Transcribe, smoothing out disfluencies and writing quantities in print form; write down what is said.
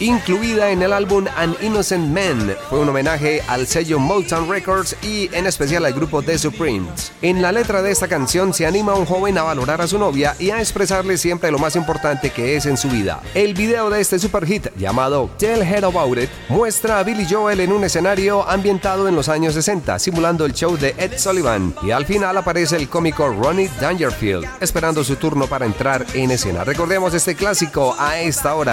incluida en el álbum An Innocent Man. Fue un homenaje al sello Motown Records y en especial al grupo The Supremes. En la letra de esta canción se anima a un joven a valorar a su novia y a expresarle siempre lo más importante que es en su vida. El video de este super hit, llamado Tell Her About It, muestra a Billy Joel en un escenario ambientado en los años 60, simulando el show de Ed Sullivan, y al final aparece el cómico Ronnie Dangerfield, esperando su turno para entrar en escena. Recordemos este clásico a esta hora.